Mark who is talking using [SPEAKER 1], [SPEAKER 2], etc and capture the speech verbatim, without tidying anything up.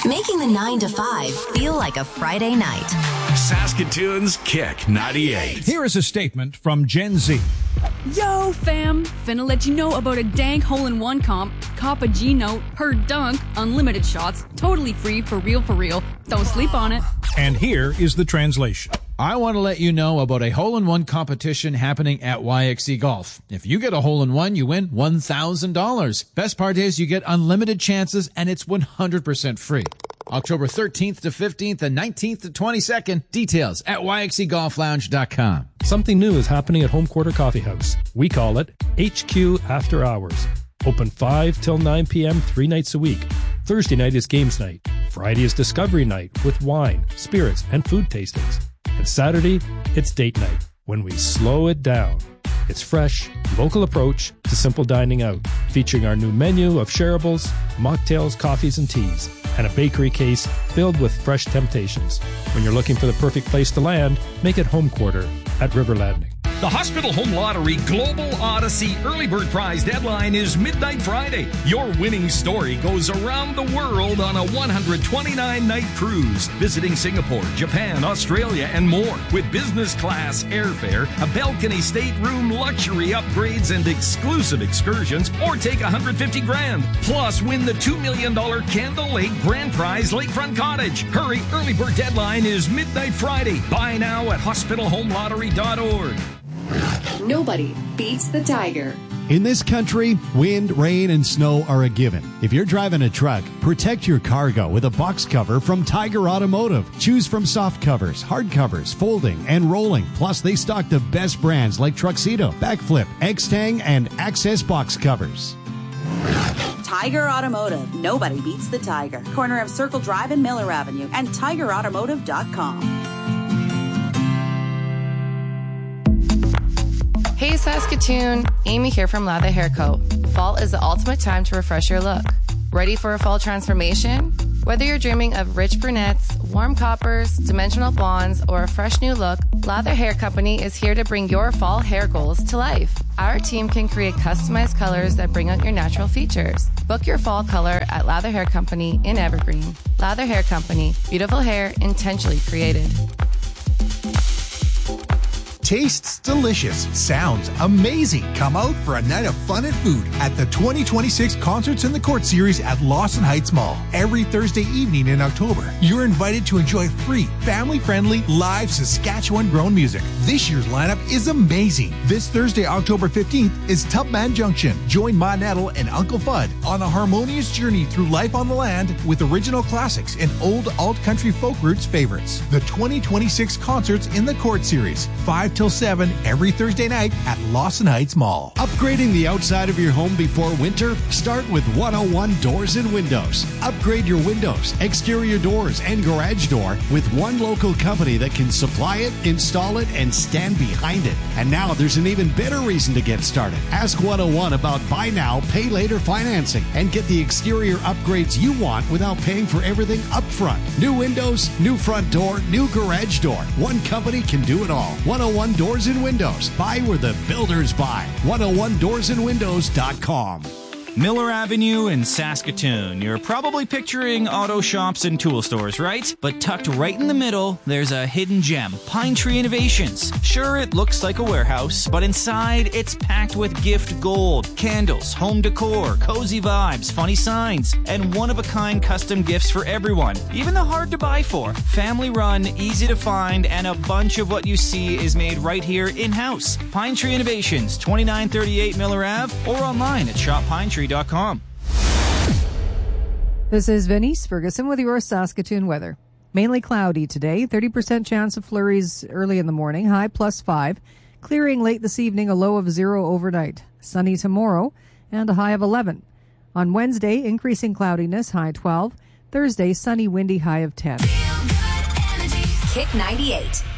[SPEAKER 1] Making the nine to five feel like a Friday night.
[SPEAKER 2] Saskatoon's Kick ninety-eight.
[SPEAKER 3] Here is a statement from Gen Z.
[SPEAKER 4] Yo, fam! Finna let you know about a dank hole-in-one comp. Cop a G-note, per dunk, unlimited shots, totally free, for real, for real. Don't sleep on it.
[SPEAKER 3] And here is the translation.
[SPEAKER 5] I want to let you know about a hole-in-one competition happening at Y X C Golf. If you get a hole-in-one, you win one thousand dollars. Best part is you get unlimited chances, and it's one hundred percent free. October thirteenth to fifteenth and nineteenth to twenty-second. Details at Y X C golf lounge dot com.
[SPEAKER 6] Something new is happening at Home Quarter Coffee House. We call it H Q After Hours. Open five till nine p.m. three nights a week. Thursday night is games night. Friday is discovery night with wine, spirits, and food tastings. And Saturday, it's date night, when we slow it down. It's fresh, local approach to simple dining out, featuring our new menu of shareables, mocktails, coffees, and teas, and a bakery case filled with fresh temptations. When you're looking for the perfect place to land, make it Home Quarter at River Landing.
[SPEAKER 7] The Hospital Home Lottery Global Odyssey Early Bird Prize deadline is midnight Friday. Your winning story goes around the world on a one hundred twenty-nine night cruise, visiting Singapore, Japan, Australia, and more, with business class airfare, a balcony stateroom, luxury upgrades, and exclusive excursions, or take one hundred fifty grand. Plus, win the two million dollars Candle Lake Grand Prize Lakefront Cottage. Hurry, early bird deadline is midnight Friday. Buy now at hospital home lottery dot org.
[SPEAKER 8] Nobody beats the Tiger.
[SPEAKER 9] In this country, wind, rain, and snow are a given. If you're driving a truck, protect your cargo with a box cover from Tiger Automotive. Choose from soft covers, hard covers, folding, and rolling. Plus, they stock the best brands like Truxedo, Backflip, X-Tang, and Access box covers.
[SPEAKER 10] Tiger Automotive. Nobody beats the Tiger. Corner of Circle Drive and Miller Avenue and tiger automotive dot com.
[SPEAKER 11] Hey Saskatoon, Amy here from Lather Hair Co. Fall is the ultimate time to refresh your look. Ready for a fall transformation? Whether you're dreaming of rich brunettes, warm coppers, dimensional blondes, or a fresh new look, Lather Hair Company is here to bring your fall hair goals to life. Our team can create customized colors that bring out your natural features. Book your fall color at Lather Hair Company in Evergreen. Lather Hair Company, beautiful hair intentionally created.
[SPEAKER 12] Tastes delicious. Sounds amazing. Come out for a night of fun and food at the twenty twenty-six Concerts in the Court Series at Lawson Heights Mall. Every Thursday evening in October, you're invited to enjoy free, family-friendly, live Saskatchewan-grown music. This year's lineup is amazing. This Thursday, October fifteenth, is Tubman Junction. Join Ma Nettle and Uncle Fudd on a harmonious journey through life on the land with original classics and old alt-country folk roots favorites. The twenty twenty-six Concerts in the Court Series, five till seven every Thursday night at Lawson Heights Mall.
[SPEAKER 9] Upgrading the outside of your home before winter? Start with one oh one Doors and Windows. Upgrade your windows, exterior doors, and garage door with one local company that can supply it, install it, and stand behind it. And now there's an even better reason to get started. Ask one oh one about buy now, pay later financing and get the exterior upgrades you want without paying for everything up front. New windows, new front door, new garage door. One company can do it all. one oh one Doors and Windows. Buy where the builders buy. one oh one doors and windows dot com.
[SPEAKER 13] Miller Avenue in Saskatoon. You're probably picturing auto shops and tool stores, right? But tucked right in the middle, there's a hidden gem, Pine Tree Innovations. Sure, it looks like a warehouse, but inside it's packed with gift gold, candles, home decor, cozy vibes, funny signs, and one-of-a-kind custom gifts for everyone, even the hard to buy for. Family run, easy to find, and a bunch of what you see is made right here in-house. Pine Tree Innovations, twenty-nine thirty-eight Miller Avenue, or online at shop pine tree dot com.
[SPEAKER 14] This is Venice Ferguson with your Saskatoon weather. Mainly cloudy today, thirty percent chance of flurries early in the morning, high plus five. Clearing late this evening, a low of zero overnight. Sunny tomorrow and a high of eleven. On Wednesday, increasing cloudiness, high twelve. Thursday, sunny, windy, high of ten.
[SPEAKER 1] Kick ninety-eight.